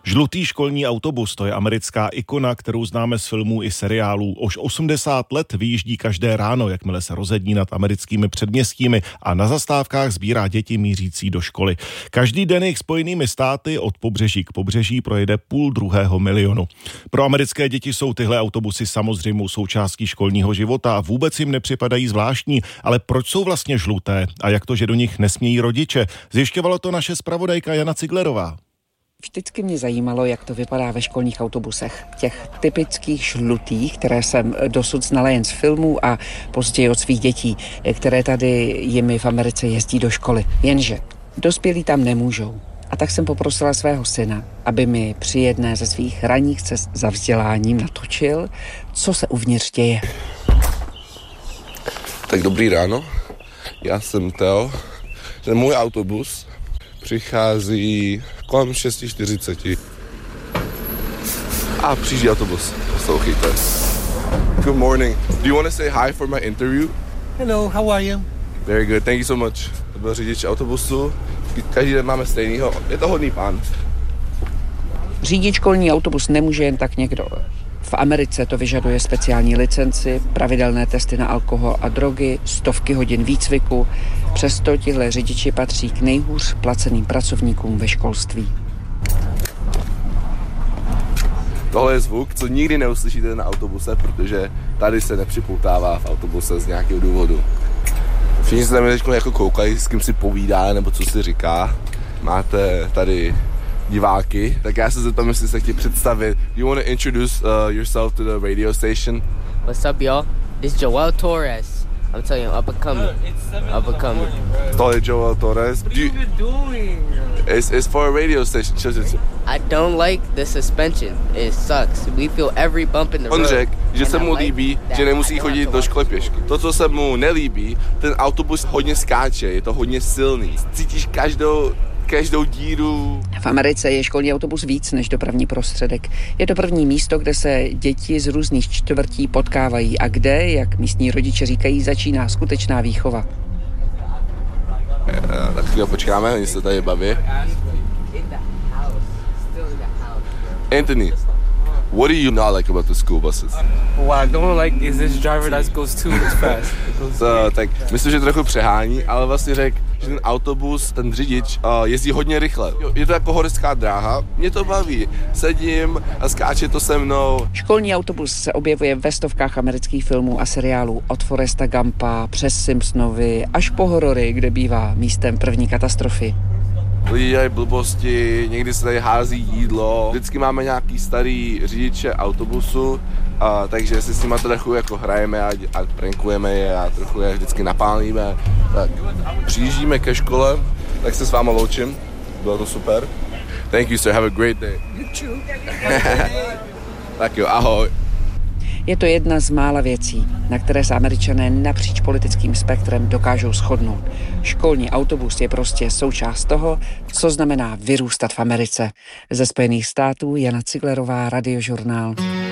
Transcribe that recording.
Žlutý školní autobus, to je americká ikona, kterou známe z filmů i seriálů. Už 80 let vyjíždí každé ráno, jakmile se rozední nad americkými předměstími a na zastávkách sbírá děti mířící do školy. Každý den jich Spojenými státy od pobřeží k pobřeží projede 500 000. Pro americké děti jsou tyhle autobusy samozřejmou součástí školního života a vůbec jim nepřipadají zvláštní, ale proč jsou vlastně žluté a jak to, že do nich nesmějí rodiče? Zjišťovala to naše zpravodajka Jana Ciglerová. Vždycky mě zajímalo, jak to vypadá ve školních autobusech. Těch typických žlutých, které jsem dosud znala jen z filmů a později od svých dětí, které tady jimi v Americe jezdí do školy. Jenže dospělí tam nemůžou. A tak jsem poprosila svého syna, aby mi při jedné ze svých ranních cest za vzděláním natočil, co se uvnitř děje. Tak dobrý ráno, já jsem Teo. Ten můj autobus přichází kolem 6:40. A přijíždí autobus, poslouchejte. Good morning. Do you want to say hi for my interview? Hello, how are you? Very good, thank you so much. To byl řidič autobusu. Každý den máme stejnýho. Je to hodný pán. Řídit školní autobus nemůže jen tak někdo. V Americe to vyžaduje speciální licenci, pravidelné testy na alkohol a drogy, stovky hodin výcviku. Přesto tihle řidiči patří k nejhůř placeným pracovníkům ve školství. Tohle je zvuk, co nikdy neuslyšíte na autobuse, protože tady se nepřipoutává v autobuse z nějakého důvodu. Všichni se tam teď jako koukají, s kým si povídá nebo co si říká. Máte tady diváky, tak já se zeptám, jestli se chtějí představit. You want to introduce yourself to the radio station? What's up, y'all? This is Joel Torres. I'm telling you, up and coming. Tohle je Joel Torres. What are you doing? It's for a radio station. I don't like the suspension. It sucks. We feel every bump in the road. On řekl, že se mu líbí, že nemusí chodit do školy pěšky. To, co se mu nelíbí, ten autobus hodně skáče, je to hodně silný. Cítíš každou díru. V Americe je školní autobus víc než dopravní prostředek. Je to první místo, kde se děti z různých čtvrtí potkávají a kde, jak místní rodiče říkají, začíná skutečná výchova. Tak chvíli počkáme, oni se tady baví. Anthony, what do you not like about the school buses? What I don't like is this driver that goes too fast. Tak myslím, že trochu přehání, ale vlastně řekl, že ten autobus, ten řidič jezdí hodně rychle. Je to jako horská dráha, mě to baví. Sedím a skáče to se mnou. Školní autobus se objevuje ve stovkách amerických filmů a seriálů od Foresta Gumpa přes Simpsonovi až po horory, kde bývá místem první katastrofy. Lidi dělají blbosti, někdy se tady hází jídlo. Vždycky máme nějaký starý řidiče autobusu, takže si s nima trochu jako hrajeme a prankujeme je a trochu je vždycky napálíme. Tak přijíždíme ke škole, tak se s váma loučím. Bylo to super. Thank you, sir. Have a great day. You too. Tak jo, ahoj. Je to jedna z mála věcí, na které se Američané napříč politickým spektrem dokážou shodnout. Školní autobus je prostě součást toho, co znamená vyrůstat v Americe. Ze Spojených států Jana Ciglerová, Radiožurnál.